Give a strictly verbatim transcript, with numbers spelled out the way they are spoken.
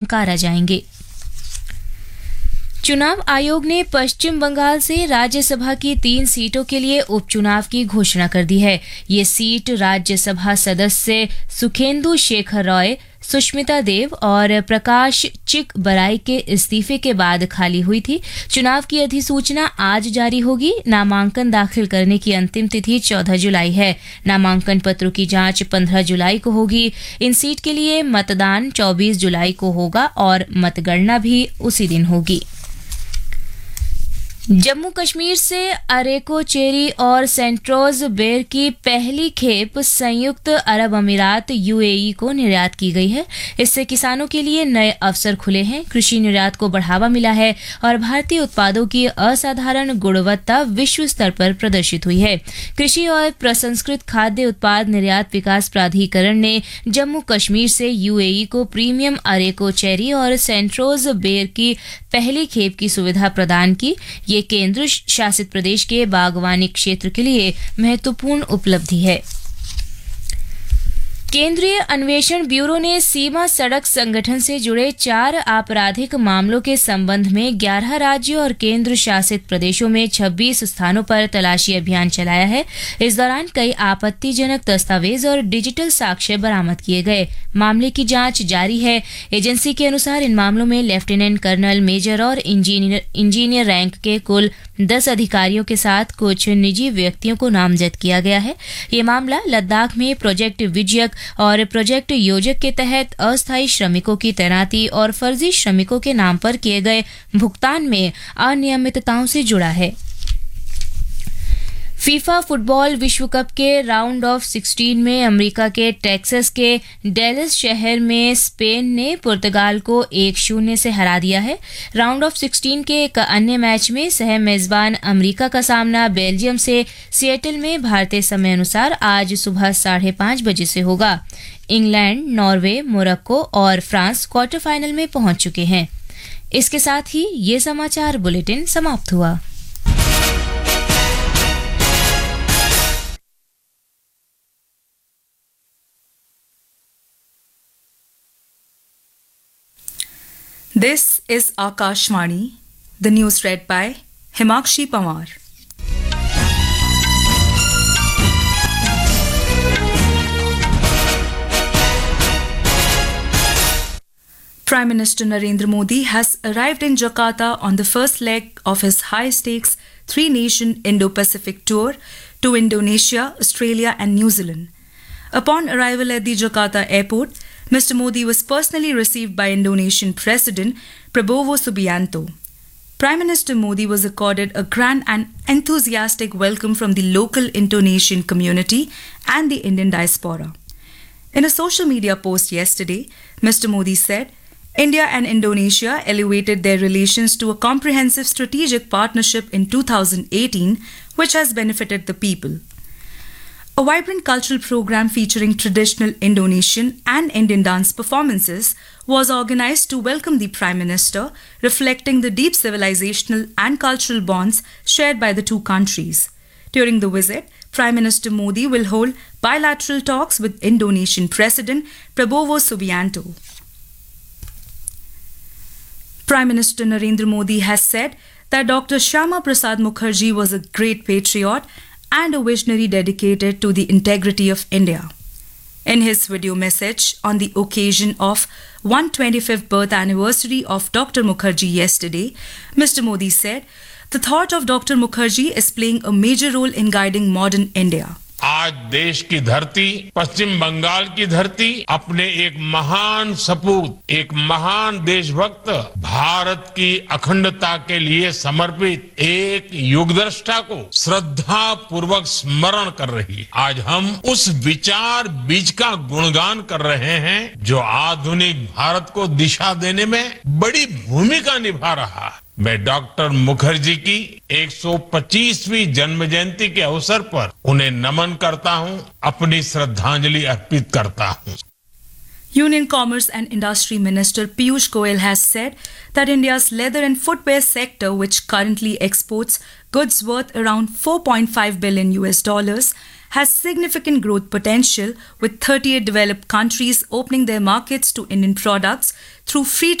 ललकारा जाएंगे। चुनाव आयोग ने पश्चिम बंगाल से राज्यसभा की तीन सीटों के लिए उपचुनाव की घोषणा कर दी है। ये सीट राज्यसभा सदस्य सुखेंदु शेखर रॉय, सुष्मिता देव और प्रकाश चिक बराई के इस्तीफे के बाद खाली हुई थी। चुनाव की अधिसूचना आज जारी होगी। नामांकन दाखिल करने की अंतिम तिथि चौदह जुलाई है। नामांकन पत्रों की जांच पंद्रह जुलाई को होगी। इन सीट के लिए मतदान चौबीस जुलाई को होगा और मतगणना भी उसी दिन होगी। जम्मू कश्मीर से अरेको चेरी और सेंट्रोज बेर की पहली खेप संयुक्त अरब अमीरात यूएई को निर्यात की गई है। इससे किसानों के लिए नए अवसर खुले हैं, कृषि निर्यात को बढ़ावा मिला है और भारतीय उत्पादों की असाधारण गुणवत्ता विश्व स्तर पर प्रदर्शित हुई है। कृषि और प्रसंस्कृत खाद्य उत्पाद निर्यात विकास प्राधिकरण ने जम्मू कश्मीर से यूएई को प्रीमियम अरेको चेरी और सेंट्रोज बेर की पहली खेप की सुविधा प्रदान की। ये केंद्र शासित प्रदेश के बागवानी क्षेत्र के लिए महत्वपूर्ण उपलब्धि है। केंद्रीय अन्वेषण ब्यूरो ने सीमा सड़क संगठन से जुड़े चार आपराधिक मामलों के संबंध में ग्यारह राज्यों और केंद्र शासित प्रदेशों में छब्बीस स्थानों पर तलाशी अभियान चलाया है। इस दौरान कई आपत्तिजनक दस्तावेज और डिजिटल साक्ष्य बरामद किए गए। मामले की जांच जारी है। एजेंसी के अनुसार इन मामलों में लेफ्टिनेंट कर्नल, मेजर और इंजीनियर इंजीनियर रैंक के कुल दस अधिकारियों के साथ कुछ निजी व्यक्तियों को नामजद किया गया है। ये मामला लद्दाख में प्रोजेक्ट विजयक और प्रोजेक्ट योजक के तहत अस्थायी श्रमिकों की तैनाती और फर्जी श्रमिकों के नाम पर किए गए भुगतान में अनियमितताओं से जुड़ा है। फीफा फुटबॉल विश्व कप के राउंड ऑफ सिक्सटीन में अमेरिका के टेक्सास के डेलस शहर में स्पेन ने पुर्तगाल को एक शून्य से हरा दिया है। राउंड ऑफ सिक्सटीन के एक अन्य मैच में सह मेजबान अमेरिका का सामना बेल्जियम से सिएटल में भारतीय समय अनुसार आज सुबह साढ़े पांच बजे से होगा। इंग्लैंड, नॉर्वे, मोरक्को और फ्रांस क्वार्टर फाइनल में पहुंच चुके हैं। इसके साथ ही ये समाचार बुलेटिन समाप्त हुआ। This is Akashvani, the news read by Himakshi Pawar. Prime Minister Narendra Modi has arrived in Jakarta on the first leg of his high-stakes three-nation Indo-Pacific tour to Indonesia, Australia and New Zealand. Upon arrival at the Jakarta airport, Mister Modi was personally received by Indonesian President Prabowo Subianto. Prime Minister Modi was accorded a grand and enthusiastic welcome from the local Indonesian community and the Indian diaspora. In a social media post yesterday, Mister Modi said, India and Indonesia elevated their relations to a comprehensive strategic partnership in two thousand eighteen, which has benefited the people. A vibrant cultural program featuring traditional Indonesian and Indian dance performances was organized to welcome the Prime Minister, reflecting the deep civilizational and cultural bonds shared by the two countries. During the visit, Prime Minister Modi will hold bilateral talks with Indonesian President Prabowo Subianto. Prime Minister Narendra Modi has said that Doctor Shyama Prasad Mukherjee was a great patriot and a visionary dedicated to the integrity of India. In his video message on the occasion of one hundred twenty-fifth birth anniversary of Doctor Mukherjee yesterday, Mister Modi said, "The thought of Doctor Mukherjee is playing a major role in guiding modern India." आज देश की धरती, पश्चिम बंगाल की धरती अपने एक महान सपूत, एक महान देशभक्त, भारत की अखंडता के लिए समर्पित एक युगदृष्टा को श्रद्धा पूर्वक स्मरण कर रही है। आज हम उस विचार बीज का गुणगान कर रहे हैं जो आधुनिक भारत को दिशा देने में बड़ी भूमिका निभा रहा है। मैं डॉक्टर मुखर्जी की एक सौ पच्चीसवीं जन्म जयंती के अवसर पर उन्हें नमन करता हूं, अपनी श्रद्धांजलि अर्पित करता हूं। Union Commerce and Industry Minister Piyush Goyal has said that India's leather and footwear sector, which currently exports goods worth around four point five billion U S dollars, has significant growth potential, with thirty-eight developed countries opening their markets to Indian products through free